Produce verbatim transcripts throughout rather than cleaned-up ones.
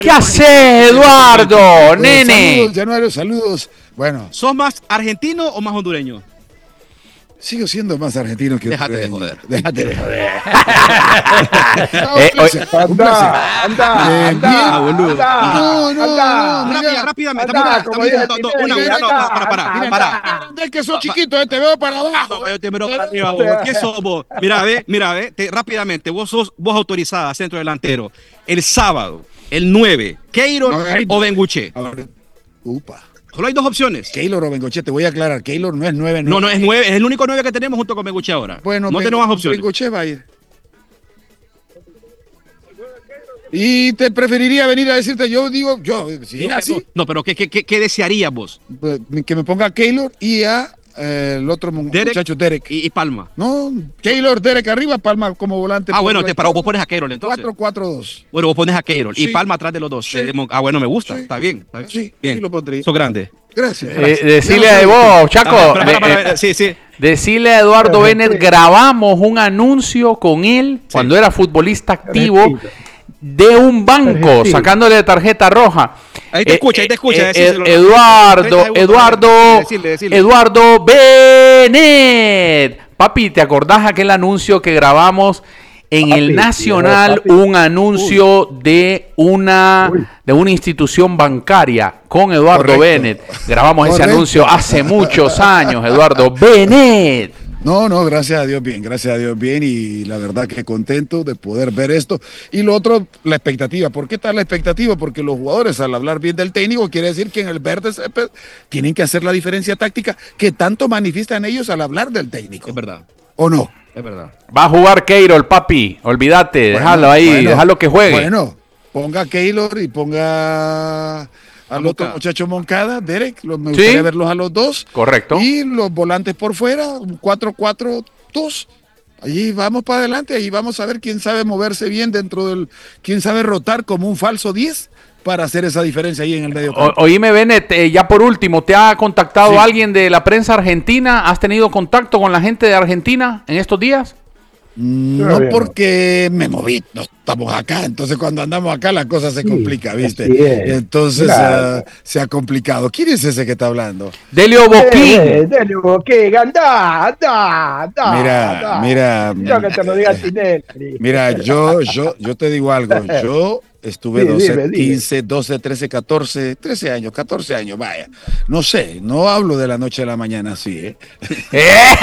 ¿Qué haces, Eduardo? Nene. Saludos, Januario, saludos. Bueno. ¿Sos más argentino o más hondureño? Sigo siendo más argentino que Déjate usted. de joder. Déjate de joder. Eh, oye, Anda, anda, anda, boludo. anda, No, no, anda. no, Rápida, rápidamente. Anda, estamos- como estamos- dice no, no, Tinelli, una, una, no, anda, para, para, anda. para. Es que sos chiquito, eh, te veo para abajo. No, yo te miro para arriba, vos. ¿Qué sos vos? Mira, ve, mira, ve, te- rápidamente, vos sos vos autorizada, centro delantero. El sábado, el nueve, Keylor No, ay, o Benguche. Ahora, upa. Solo hay dos opciones. Keylor o Bengoche, te voy a aclarar. Keylor no es nueve. No, no, es nueve, es el único nueve que tenemos junto con Benguche ahora. Bueno, no Ben- tenemos más opciones. Bengoche va a ir. Y te preferiría venir a decirte, yo digo, yo, si es así, No, pero ¿qué, qué, qué, qué desearías vos? pues, que me ponga Keylor y a eh, el otro Derek muchacho, Derek. Y, y Palma. No, Keylor, Derek arriba, Palma como volante. Ah, por bueno, la te, pero vos pones a Keylor entonces. cuatro cuatro dos. Bueno, vos pones a Keylor y Sí. Palma atrás de los dos. Sí. Eh, Ah, bueno, me gusta. Sí. Está bien. Está bien. Sí, bien. sí lo pondría. Sos grande. Gracias. eh, decile a vos, Chaco. Ah, para, para, de- para, eh, sí, sí. Decirle a Eduardo Bennett, grabamos un anuncio con él cuando era futbolista activo de un banco, Argentino. sacándole tarjeta roja. Ahí te escucha, ahí te escucha, eh, decíselo. eh, Eduardo, treinta segundos, Eduardo, decirle, decirle. Eduardo Bennett. Papi, ¿te acordás aquel anuncio que grabamos en Papi, el Nacional? papi. Un anuncio de una Uy. de una institución bancaria con Eduardo Correcto. Bennett. Grabamos ese Correcto. anuncio hace muchos años, Eduardo Bennett. No, no, gracias a Dios bien, gracias a Dios bien y la verdad que contento de poder ver esto. Y lo otro, la expectativa. ¿Por qué está la expectativa? Porque los jugadores al hablar bien del técnico quiere decir que en el verde césped tienen que hacer la diferencia táctica que tanto manifiestan ellos al hablar del técnico. Es verdad, ¿O no? es verdad. Va a jugar Keylor, papi. Olvídate, Bueno, déjalo ahí, bueno, déjalo que juegue. Bueno, ponga a Keylor y ponga al otro Moncada. muchacho Moncada, Derek, lo- me Sí. gustaría verlos a los dos. Correcto. Y los volantes por fuera, un cuatro cuatro dos. Allí vamos para adelante, ahí vamos a ver quién sabe moverse bien dentro del, quién sabe rotar como un falso diez para hacer esa diferencia ahí en el medio O- campo. oíme, Bennett, eh, ya por último, ¿te ha contactado Sí. alguien de la prensa argentina? ¿Has tenido contacto con la gente de Argentina en estos días? No Todavía no. porque me moví, no estamos acá, entonces cuando andamos acá la cosa se Sí, complica, ¿viste? así es. Entonces Claro. ah, se ha complicado. ¿Quién es ese que está hablando? Delio Boquín. Eh, Delio Boquín, anda, anda, anda. Mira, anda. mira, Quiero que te lo diga Tinelli. Mira, yo, yo, yo te digo algo, yo estuve Sí, doce, dime, dime. quince, doce, trece, catorce, trece años, catorce años, vaya. No sé, no hablo de la noche a la mañana así, ¿eh? Eh,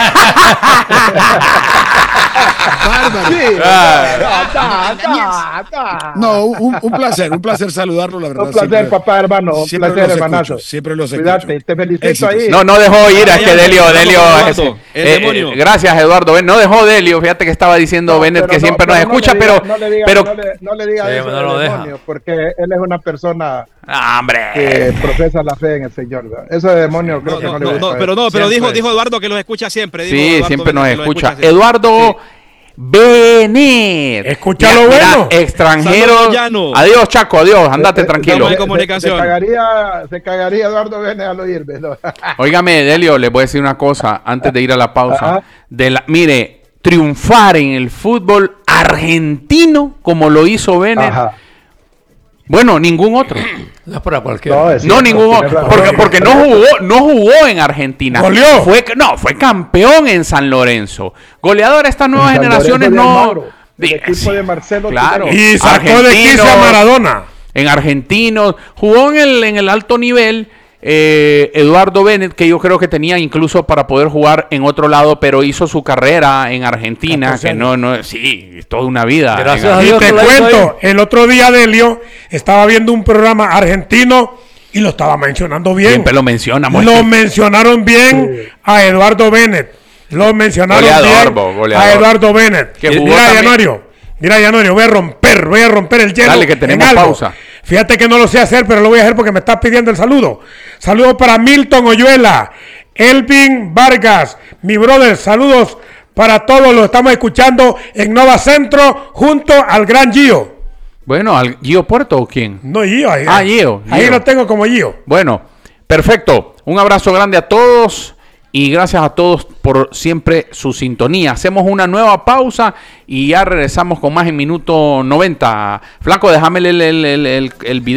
Bárbaro. Sí, Ah. anda, anda, anda. No, un, un placer, un placer saludarlo, la verdad. Un placer, siempre- papá, hermano. Un siempre placer, los hermanazo. escucho, siempre los Cuídate, escucho. te felicito Éxitos. ahí. No, no dejó ir, es que Delio, Vamos, Delio. Eduardo, es- el eh, demonio. eh, gracias, Eduardo. Ven, no dejó Delio, fíjate que estaba diciendo No, Bennett pero que no, siempre nos pero no escucha, le diga- pero. no le diga, pero no le, no le diga Sí, eso no lo al deja. demonio, porque él es una persona Ah, hombre. que profesa la fe en el Señor. ¿verdad? Eso de demonio creo No, que no, no, le no, gusta. no, pero no, pero Siempre. dijo, dijo Eduardo que los escucha siempre. dijo Sí, Eduardo siempre nos Bennett que los escucha. siempre. Eduardo Bennett. Escucha lo Mira, bueno. extranjero. Saludos, Llano. Adiós, Chaco, adiós. Andate Se- tranquilo. Estamos en se- comunicación. Se, cagaría, se cagaría Eduardo Bennett al oírme. ¿no? Óigame, Delio, les voy a decir una cosa antes de ir a la pausa. Ajá. De la, mire, triunfar en el fútbol argentino como lo hizo Bennett. Ajá. Bueno, ningún otro. No es para cualquiera. No, es No, cierto, ningún tiene otro. razón. Porque, porque no jugó, no jugó en Argentina. Goleó. Fue, no, fue campeón en San Lorenzo. Goleador de estas nuevas San generaciones Lorenzo de no. Almagro, el Di- equipo sí, de Marcelo claro. Tinelli. Y sacó de quicio a Argentinos. Maradona. En argentinos, jugó en el, en el alto nivel. eh, Eduardo Bennett, que yo creo que tenía incluso para poder jugar en otro lado, pero hizo su carrera en Argentina, catorce que no, no, sí, es toda una vida. Gracias En a Y Dios te que la hizo cuento, ahí. el otro día Delio estaba viendo un programa argentino y lo estaba mencionando bien. Siempre lo menciona, muy Lo bien. mencionaron bien a Eduardo Bennett. Lo mencionaron Goleador, bien bo, goleador. a Eduardo Bennett. Que jugó Mira, también. Llanorio. Mira, Llanorio, voy a romper, voy a romper el hielo. Dale, que tenemos en algo. pausa. Fíjate que no lo sé hacer, pero lo voy a hacer porque me estás pidiendo el saludo. Saludos para Milton Oyuela, Elvin Vargas, mi brother. Saludos para todos. Lo estamos escuchando en Nova Centro junto al gran Gio. Bueno, ¿al Gio Puerto o quién? No, Gio. Ahí, Ah, Gio, Ahí Gio. lo tengo como Gio. Bueno, perfecto. Un abrazo grande a todos. Y gracias a todos por siempre su sintonía. Hacemos una nueva pausa y ya regresamos con más en minuto noventa. Flaco, déjame el, el, el, el, el video.